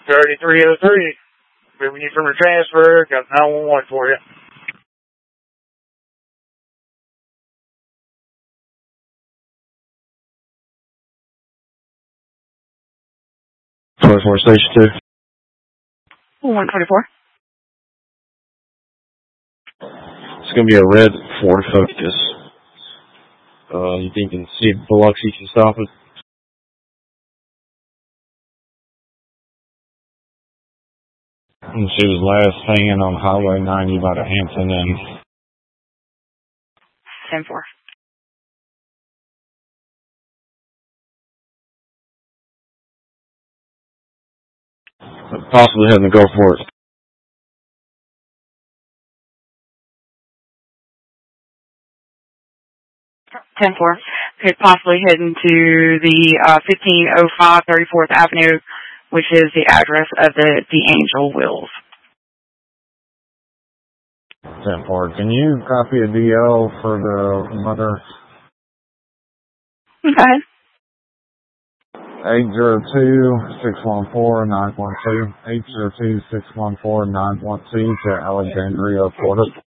3303. Moving you from your transfer. Got 911 for you. 24 Station 2. 124. It's going to be a red Ford Focus. You think you can see Biloxi can stop it? And she was last hanging on Highway 90 by the Hampton Inn. 10-4. Possibly heading to go for it. 10-4. Could possibly head into the 1505 34th Avenue, which is the address of the Angel Wills. 10-4. Can you copy a DL for the mother? Okay. 802-614-912. 802-614-912 to Alexandria, Florida.